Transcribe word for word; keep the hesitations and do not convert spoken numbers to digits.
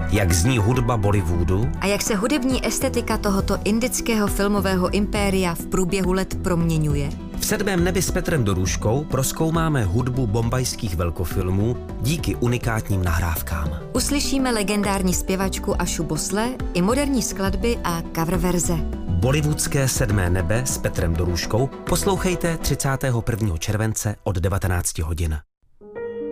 Jak zní hudba Bollywoodu a jak se hudební estetika tohoto indického filmového impéria v průběhu let proměňuje. V Sedmém nebi s Petrem Dorůškou prozkoumáme hudbu bombajských velkofilmů díky unikátním nahrávkám. Uslyšíme legendární zpěvačku Ašu Bosle i moderní skladby a cover verze. Bollywoodské Sedmé nebe s Petrem Dorůškou poslouchejte třicátého prvního července od devatenácti hodin.